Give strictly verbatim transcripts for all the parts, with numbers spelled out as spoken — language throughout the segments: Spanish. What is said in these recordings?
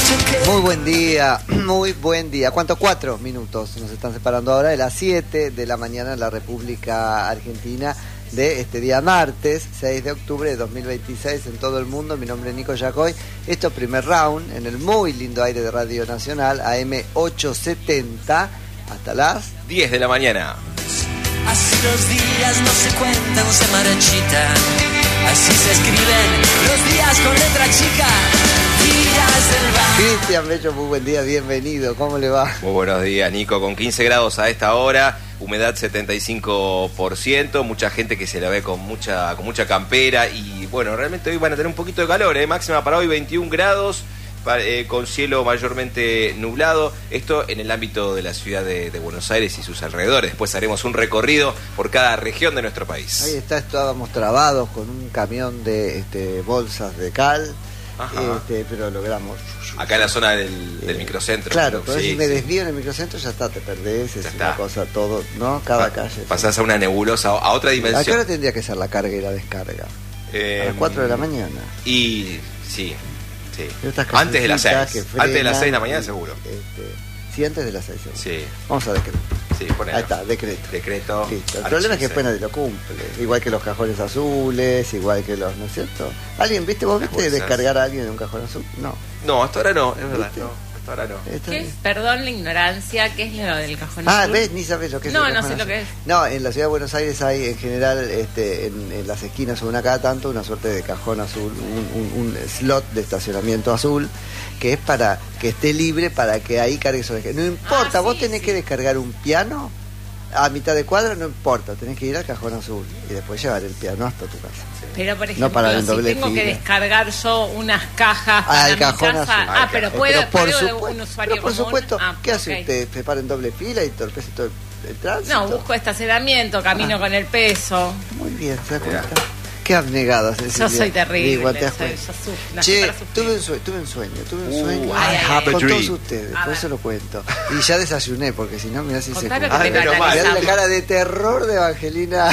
Muy buen día, muy buen día. ¿Cuántos? Cuatro minutos nos están separando ahora de las siete de la mañana en la República Argentina de este día martes, seis de octubre de dos mil veintiséis en todo el mundo. Mi nombre es Nico Yacoy. Esto primer round en el muy lindo aire de Radio Nacional, A M ochocientos setenta, hasta las diez de la mañana. Así los días no se cuentan, se marchitan. Así se escriben los días con letra chica. Días del bar. Cristian Bello, muy buen día, bienvenido. ¿Cómo le va? Muy buenos días, Nico. Con quince grados a esta hora, humedad setenta y cinco por ciento, mucha gente que se la ve con mucha con mucha campera y bueno, realmente hoy van a tener un poquito de calor, ¿eh? Máxima para hoy veintiún grados. Eh, con cielo mayormente nublado, esto en el ámbito de la ciudad de, de Buenos Aires y sus alrededores. Después haremos un recorrido por cada región de nuestro país. Ahí está, estábamos trabados con un camión de este, bolsas de cal, este, pero logramos. Acá en la zona del, del eh, microcentro. Claro, pero sí, si me sí. desvío en el microcentro ya está, te perdés, es ya una está. cosa todo, ¿no? Cada Pa- calle. Pasás sí. a una nebulosa, a otra dimensión. ¿A qué hora tendría que ser la carga y la descarga? Eh, a las cuatro de la mañana. Y sí. Sí. Antes de las seis. Frenan, antes de las seis de la mañana, y, seguro. Este, sí, antes de las seis. Sí. Vamos a decreto. Sí, ponelo. Ahí está, decreto. Decreto. Listo. El problema es que después nadie lo cumple. Igual que los cajones azules, igual que los, ¿no es cierto? ¿Alguien, viste, vos viste descargar a alguien en un cajón azul? No. No, hasta ahora no, es verdad. ¿Viste? No. Ahora no. ¿Qué es? Perdón la ignorancia, ¿qué es lo del cajón ah, azul? ¿ves? Ni sabes lo que es no, el no cajón sé azul. lo que es. No, en la ciudad de Buenos Aires hay en general este, en, en las esquinas o una cada tanto una suerte de cajón azul, un, un, un slot de estacionamiento azul que es para que esté libre para que ahí cargue sobre. No importa, ah, vos sí, tenés sí. que descargar un piano a mitad de cuadra, no importa, tenés que ir al cajón azul y después llevar el piano hasta tu casa. Pero por ejemplo, No para el si doble tengo fila. que descargar yo unas cajas Ah, para el mi cajón casa, azul. ah, pero puedo, pero por puedo de supuesto, un usuario pero por común. supuesto, Ah, ¿qué hace ok. usted? ¿Se para en doble fila y torpece todo el, el tránsito? No, busco estacionamiento, camino Ah. con el peso. Muy bien, ¿se da Mirá. cuenta? Qué abnegada, Cecilia. Yo soy terrible. Igual te das soy- cuenta. yo sufro, nací Che, para sufrir. tuve un sueño, tuve un sueño, tuve un Uh, sueño I have con a dream. todos ustedes, A por ver. eso lo cuento. Y ya desayuné, porque si no, mirá si se Contá lo cumple. que te Ah, pero mal. Mirá la analizamos. cara de terror de Evangelina.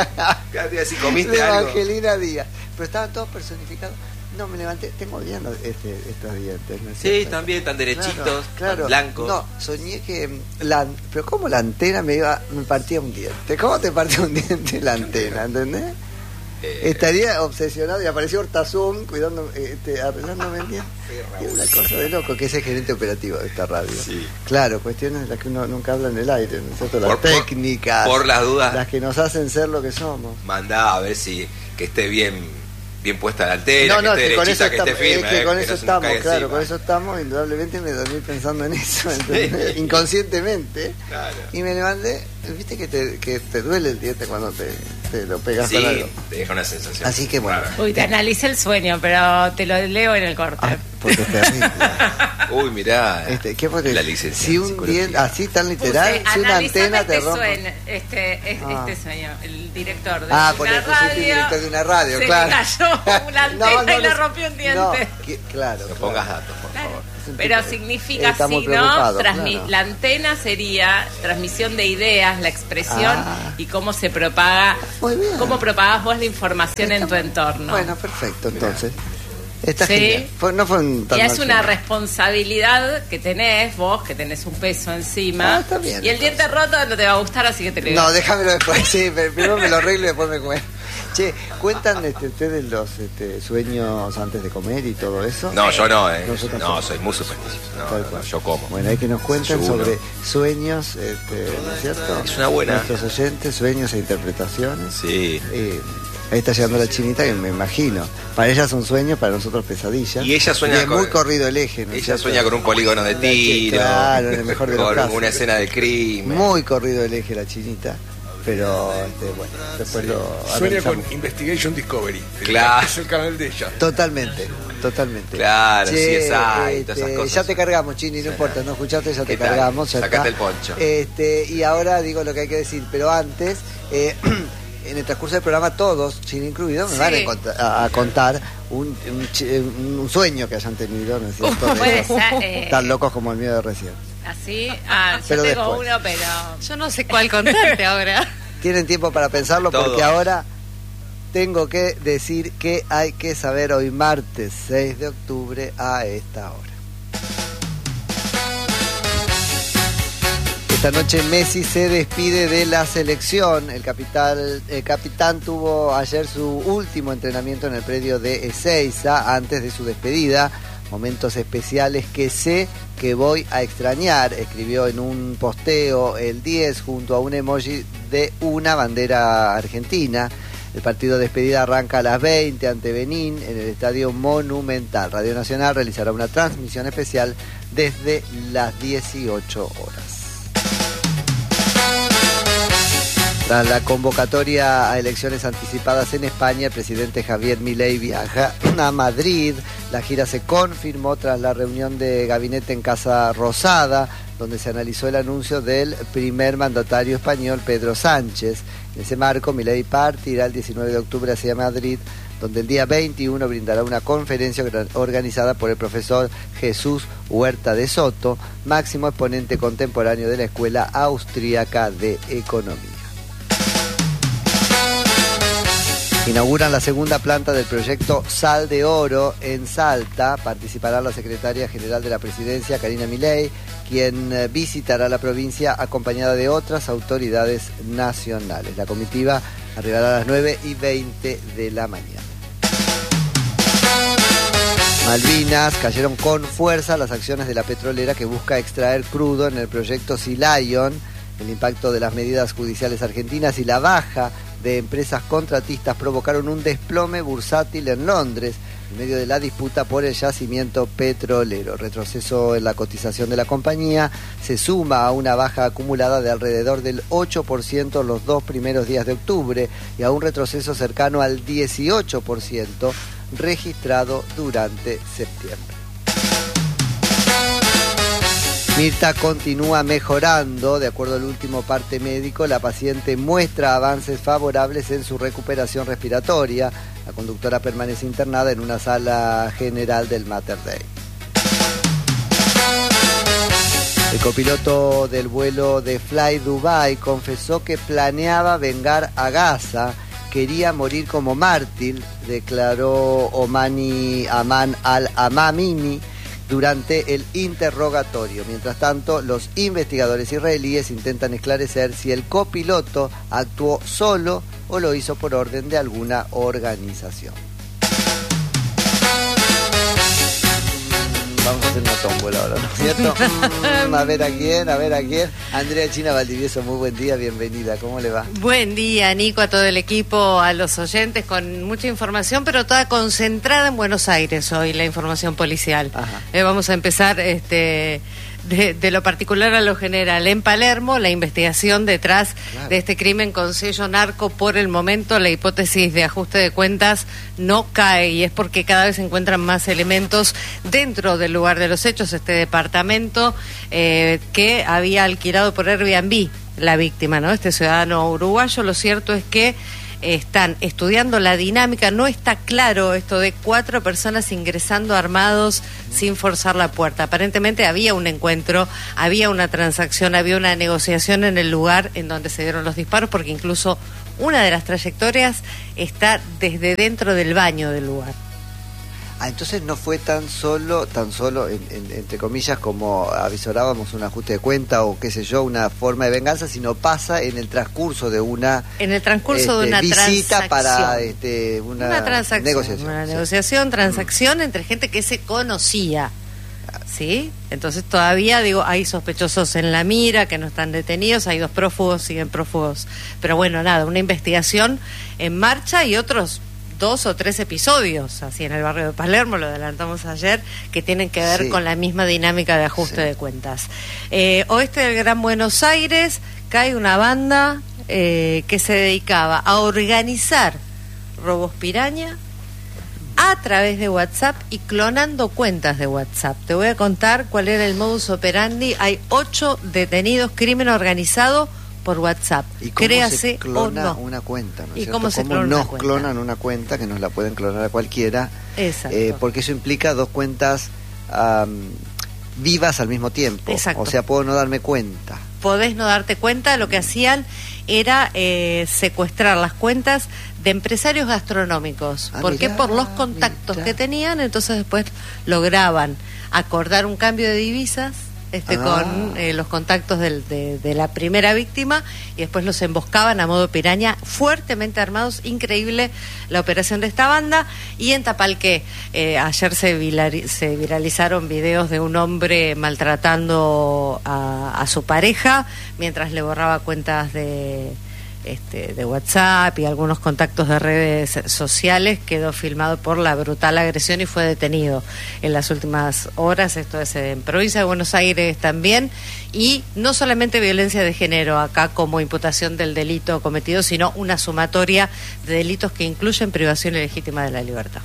Si comiste de algo. Evangelina Díaz. Pero estaban todos personificados. No, me levanté, tengo odiando este, estos dientes, ¿no es Sí, cierto? también tan derechitos, Claro, claro. tan blancos. No, soñé que mm, la, pero como la antena me iba, me partía un diente. ¿Cómo te partía un diente la antena? ¿Entendés? Eh, Estaría obsesionado y apareció Hortazún cuidando, este, arreglándome el diente. Es una cosa de loco que es el gerente operativo de esta radio. Sí. Claro, cuestiones de las que uno nunca habla en el aire, ¿no es cierto? Las Por- por- técnicas, por las dudas. las que nos hacen ser lo que somos. Mandá a ver si que esté bien bien puesta la antena, No, no, que esté que con eso derechita, que estamos, esté firme, es que eh, con que eso no se nos estamos, caiga claro, encima. con eso estamos, indudablemente me dormí pensando en eso, ¿entendés? Inconscientemente. Claro. Y me levanté, viste que te, que te duele el diente cuando te, te lo pegas Sí, con algo. te deja una sensación. Así que bueno. rara. Uy, te analicé el sueño, pero te lo leo en el corte. Ah, porque es terrible. Uy, mirá. Este, ¿qué fue? La licencia Si en un psicología. diente, así tan literal, Puse, si una analízame antena te este rompe. sueño, este, es- Ah. este sueño, el director de Ah, una porque pusiste radio, el director de una radio, se claro. le cayó una antena y le les- rompió un diente. No, que- claro. No claro. pongas datos, por Claro. favor. Es un Pero tipo- significa está así, muy ¿no? preocupado, Transmi- claro. La antena sería transmisión de ideas, la expresión Ah. y cómo se propaga, Muy bien. cómo propagás vos la información en Está- tu entorno. Bueno, perfecto, entonces. Está Sí. genial. Fue- no fue un tan Y es mal una sueño. responsabilidad que tenés vos, que tenés un peso encima. Ah, está bien, y el diente roto no te va a gustar, así que te lo digo. No, déjamelo después, sí, pero primero me lo arreglo y después me cuento. Che, ¿cuentan este, ustedes los este, sueños antes de comer y todo eso? No, yo no, eh. No, yo tampoco. No, soy muy supersticioso. No, Tal no, cual. yo como. Bueno, hay que nos cuenten Desayuno. sobre sueños, este, ¿no es cierto? Es una buena. Nuestros oyentes, sueños e interpretaciones. Sí. Eh, ahí está llegando la chinita que me imagino. Para ella son sueños, para nosotros pesadillas. Y ella sueña Y es con- muy corrido el eje, ¿no es Ella cierto? sueña con un polígono de tiro. Claro, en el mejor de los con casos. una escena de crimen. Muy corrido el eje la chinita. Pero, este, bueno, después lo Sueña con analizamos. Investigation Discovery. Claro. Es el canal de ella. Totalmente, totalmente. Claro, Che, sí, es ay, este, todas esas cosas. ya te cargamos, Chini, no importa, no escuchaste, ya te ¿Qué tal? cargamos. Ya Sacate está. el poncho. Este, y ahora digo lo que hay que decir, pero antes, eh, en el transcurso del programa, todos, Chini incluido, me Sí. van a, cont- a- a contar un, un, chi- un sueño que hayan tenido, ¿no es cierto? De Puede esos ser, eh, tan locos como el mío de recién. Así, ah, yo Pero tengo después. uno, pero Yo no sé cuál contarte ahora. Tienen tiempo para pensarlo porque Todos. ahora tengo que decir que hay que saber hoy martes seis de octubre a esta hora. Esta noche Messi se despide de la selección. El, capital, el capitán tuvo ayer su último entrenamiento en el predio de Ezeiza antes de su despedida. Momentos especiales que sé que voy a extrañar, escribió en un posteo el diez junto a un emoji de una bandera argentina. El partido de despedida arranca a las veinte ante Benín en el Estadio Monumental. Radio Nacional realizará una transmisión especial desde las dieciocho horas. Tras la convocatoria a elecciones anticipadas en España, el presidente Javier Milei viaja a Madrid. La gira se confirmó tras la reunión de gabinete en Casa Rosada, donde se analizó el anuncio del primer mandatario español, Pedro Sánchez. En ese marco, Milei partirá el diecinueve de octubre hacia Madrid, donde el día veintiuno brindará una conferencia organizada por el profesor Jesús Huerta de Soto, máximo exponente contemporáneo de la Escuela Austríaca de Economía. Inauguran la segunda planta del proyecto Sal de Oro en Salta. Participará la secretaria general de la presidencia, Karina Milei, quien visitará la provincia acompañada de otras autoridades nacionales. La comitiva arribará a las nueve y veinte de la mañana. Malvinas, cayeron con fuerza las acciones de la petrolera que busca extraer crudo en el proyecto Sea Lion. El impacto de las medidas judiciales argentinas y la baja de empresas contratistas provocaron un desplome bursátil en Londres en medio de la disputa por el yacimiento petrolero. Retroceso en la cotización de la compañía se suma a una baja acumulada de alrededor del ocho por ciento los dos primeros días de octubre y a un retroceso cercano al dieciocho por ciento registrado durante septiembre. Mirta continúa mejorando. De acuerdo al último parte médico, la paciente muestra avances favorables en su recuperación respiratoria. La conductora permanece internada en una sala general del Mater Dei. El copiloto del vuelo de Fly Dubai confesó que planeaba vengar a Gaza. Quería morir como mártir, declaró Omani Aman al-Amamini durante el interrogatorio. Mientras tanto, los investigadores israelíes intentan esclarecer si el copiloto actuó solo o lo hizo por orden de alguna organización. Vamos a hacer una tómbola ahora, ¿no es cierto? Mm, a ver a quién, a ver a quién. Andrea China Valdivieso, muy buen día, bienvenida. ¿Cómo le va? Buen día, Nico, a todo el equipo, a los oyentes, con mucha información, pero toda concentrada en Buenos Aires hoy, la información policial. Eh, vamos a empezar este de, de lo particular a lo general. En Palermo, la investigación detrás claro. de este crimen con sello narco, por el momento la hipótesis de ajuste de cuentas no cae, y es porque cada vez se encuentran más elementos dentro del lugar de los hechos. Este departamento eh, que había alquilado por Airbnb la víctima, ¿no? Este ciudadano uruguayo. Lo cierto es que están estudiando la dinámica. No está claro esto de cuatro personas ingresando armados sin forzar la puerta. Aparentemente había un encuentro, había una transacción, había una negociación en el lugar en donde se dieron los disparos, porque incluso una de las trayectorias está desde dentro del baño del lugar. Ah, entonces no fue tan solo, tan solo, en, en, entre comillas, como avisorábamos, un ajuste de cuenta o qué sé yo, una forma de venganza, sino pasa en el transcurso de una en el transcurso este, de una visita transacción. para este, una, una transacción, negociación. Una sí. negociación, transacción mm. entre gente que se conocía. ¿Sí? Entonces todavía, digo, hay sospechosos en la mira que no están detenidos, hay dos prófugos, siguen prófugos. Pero bueno, nada, una investigación en marcha y otros dos o tres episodios, así en el barrio de Palermo, lo adelantamos ayer, que tienen que ver sí. con la misma dinámica de ajuste sí. de cuentas. Eh, oeste del Gran Buenos Aires, cae una banda eh, que se dedicaba a organizar robos piraña a través de WhatsApp y clonando cuentas de WhatsApp. Te voy a contar cuál era el modus operandi. Hay ocho detenidos, crimen organizado por WhatsApp. ¿Y cómo Créase se clona o no. una cuenta? ¿No es ¿Y cierto? cómo se ¿Cómo clona nos una cuenta? clonan una cuenta que nos la pueden clonar a cualquiera? Exacto. Eh, porque eso implica dos cuentas um, vivas al mismo tiempo. Exacto. O sea, puedo no darme cuenta. Podés no darte cuenta. Lo que hacían era eh, secuestrar las cuentas de empresarios gastronómicos. Ah, ¿Por qué? mirá, Por los contactos mirá. que tenían. Entonces después lograban acordar un cambio de divisas este, Ah. con eh, los contactos del, de, de la primera víctima y después los emboscaban a modo piraña, fuertemente armados. Increíble la operación de esta banda. Y en Tapalqué, eh, ayer se, vilari- se viralizaron videos de un hombre maltratando a, a su pareja mientras le borraba cuentas de... Este, de WhatsApp y algunos contactos de redes sociales. Quedó filmado por la brutal agresión y fue detenido en las últimas horas. Esto es en provincia de Buenos Aires también. Y no solamente violencia de género acá como imputación del delito cometido, sino una sumatoria de delitos que incluyen privación ilegítima de la libertad.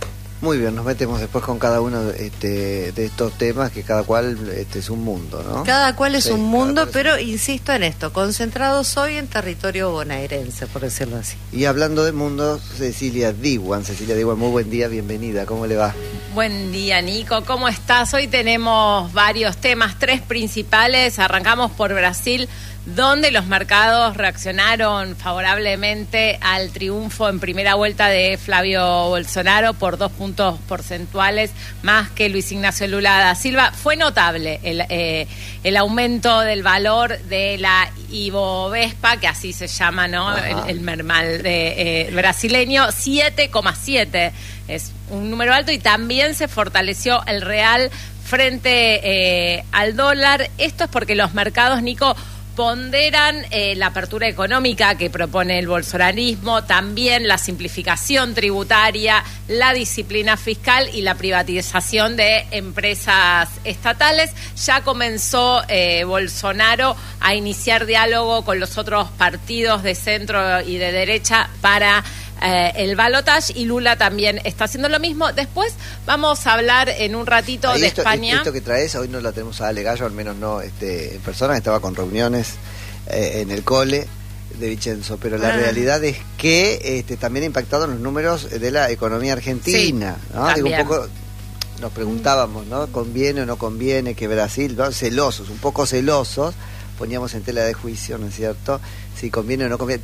Muy bien, nos metemos después con cada uno este, de estos temas, que cada cual este, es un mundo, ¿no? Cada cual es Sí, un cada mundo, cual es pero un- insisto en esto, concentrados hoy en territorio bonaerense, por decirlo así. Y hablando de mundo, Cecilia Diwan. Cecilia Diwan, muy buen día, bienvenida, ¿cómo le va? Buen día, Nico. ¿Cómo estás? Hoy tenemos varios temas, tres principales. Arrancamos por Brasil, donde los mercados reaccionaron favorablemente al triunfo en primera vuelta de Flavio Bolsonaro por dos puntos porcentuales más que Luis Ignacio Lula da Silva. Fue notable el, eh, el aumento del valor de la Ibovespa, que así se llama, ¿no? Ajá. El, el mermal de, eh, brasileño, siete coma siete. Es un número alto y también se fortaleció el real frente eh, al dólar. Esto es porque los mercados, Nico, ponderan eh, la apertura económica que propone el bolsonarismo, también la simplificación tributaria, la disciplina fiscal y la privatización de empresas estatales. Ya comenzó eh, Bolsonaro a iniciar diálogo con los otros partidos de centro y de derecha para Eh, el balotaje, y Lula también está haciendo lo mismo. Después vamos a hablar en un ratito Ahí de esto, España. Esto que traes, hoy no la tenemos a Ale Gallo, al menos no este, en persona, estaba con reuniones eh, en el cole de Vicenzo, pero la Ah. realidad es que este, también ha impactado en los números de la economía argentina, Sí, ¿no? Digo, un también. poco, nos preguntábamos, ¿no? ¿Conviene o no conviene que Brasil, ¿no? celosos, un poco celosos, poníamos en tela de juicio, ¿no es cierto?, si conviene o no conviene.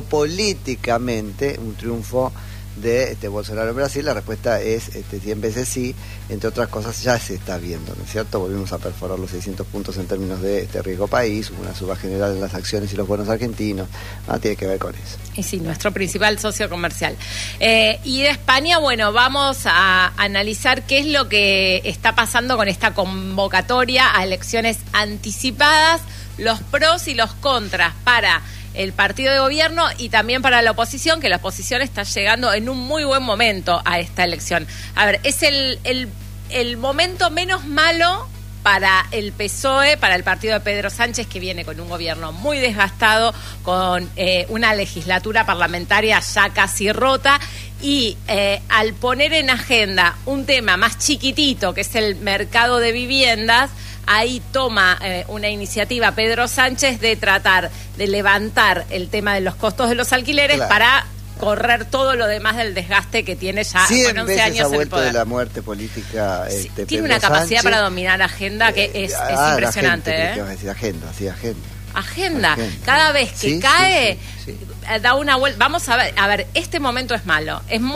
Geopolíticamente, un triunfo de este Bolsonaro en Brasil, la respuesta es este, cien veces sí. Entre otras cosas, ya se está viendo, ¿no es cierto? Volvimos a perforar los seiscientos puntos en términos de este riesgo país, hubo una suba general en las acciones y los bonos argentinos, ¿no? Tiene que ver con eso. Y sí, nuestro principal socio comercial. Eh, y de España, bueno, vamos a analizar qué es lo que está pasando con esta convocatoria a elecciones anticipadas, los pros y los contras para el partido de gobierno y también para la oposición, que la oposición está llegando en un muy buen momento a esta elección. A ver, es el, el, el momento menos malo para el P S O E, para el partido de Pedro Sánchez, que viene con un gobierno muy desgastado, con eh, una legislatura parlamentaria ya casi rota, y eh, al poner en agenda un tema más chiquitito, que es el mercado de viviendas, ahí toma eh, una iniciativa Pedro Sánchez de tratar de levantar el tema de los costos de los alquileres, Claro, para correr todo lo demás del desgaste que tiene ya Cien con once veces años ha en el vuelto poder. de la muerte política. Sí, Este, tiene Pedro una capacidad Sánchez. para dominar agenda que Eh, es, es ah, la impresionante. gente, ¿eh? ¿qué vas a decir? Agenda, sí, agenda. Agenda. Agenda. Cada vez que Sí, sí, cae, sí, sí. eh, da una vuelta. Vamos a ver, a ver, este momento es malo. Es